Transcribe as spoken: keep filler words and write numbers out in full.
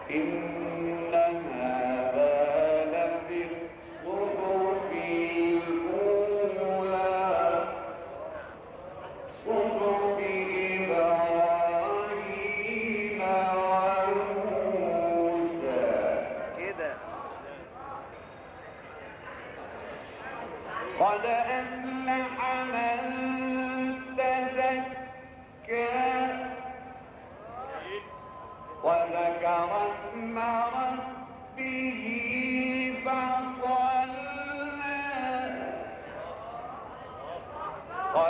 إن هذا لفي الصحف الأولى صحف إبراهيم وموسى كده. قد أفلح من تزكى وذكر اسم ربه